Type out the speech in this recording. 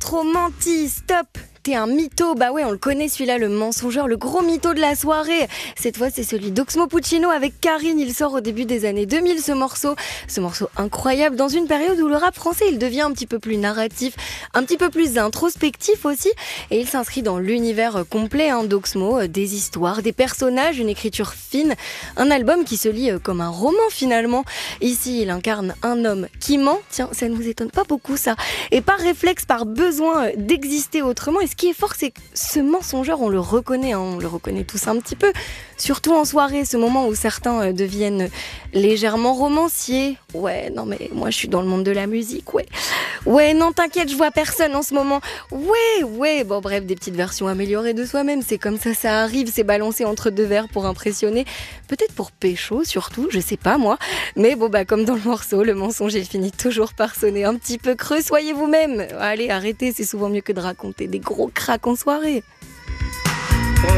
trop menti, stop! T'es un mytho, bah ouais, on le connaît celui-là, le mensongeur, le gros mytho de la soirée. Cette fois, c'est celui d'Oxmo Puccino avec Karine. Il sort au début des années 2000, ce morceau incroyable dans une période où le rap français, il devient un petit peu plus narratif, un petit peu plus introspectif aussi. Et il s'inscrit dans l'univers complet d'Oxmo, des histoires, des personnages, une écriture fine, un album qui se lit comme un roman finalement. Ici, il incarne un homme qui ment. Tiens, ça ne nous étonne pas beaucoup ça. Et par réflexe, par besoin d'exister autrement. Et ce qui est fort, c'est que ce mensongeur, on le reconnaît tous un petit peu. Surtout en soirée, ce moment où certains deviennent légèrement romanciers. Ouais, non mais moi je suis dans le monde de la musique, ouais. Ouais, non t'inquiète, je vois personne en ce moment. Ouais, bon bref, des petites versions améliorées de soi-même, c'est comme ça arrive, c'est balancé entre deux verres pour impressionner. Peut-être pour pécho surtout, je sais pas moi. Mais bon bah comme dans le morceau, le mensonge il finit toujours par sonner un petit peu creux, soyez vous-même. Allez, arrêtez, c'est souvent mieux que de raconter des gros cracks en soirée.